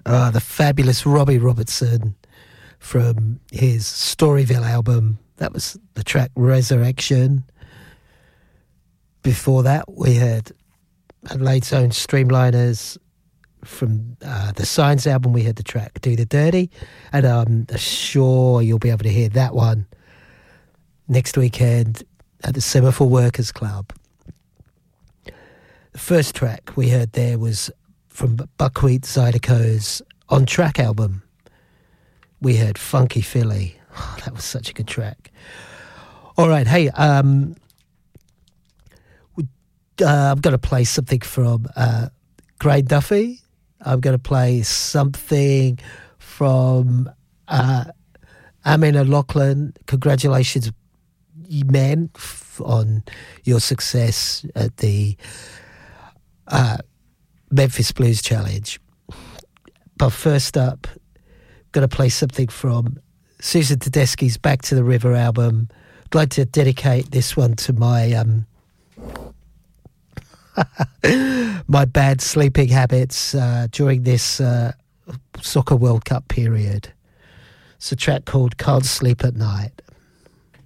The fabulous Robbie Robertson from his Storyville album. That was the track Resurrection. Before that, we had Adelaide's own Streamliners. From the Signs album, we had the track Do the Dirty. And I'm sure you'll be able to hear that one next weekend at the Semaphore Workers Club. The first track we heard there was from Buckwheat Zydeco's On Track album. We heard Funky Philly. Oh, that was such a good track. All right, hey, I'm going to play something from Gray Duffy. I'm going to play something from Amin O'Loughlin. Congratulations, man, on your success at the Memphis Blues Challenge. But first up, I'm going to play something from Susan Tedeschi's Back to the River album. I'd like to dedicate this one to my my bad sleeping habits during this Soccer World Cup period. It's a track called Can't Sleep at Night.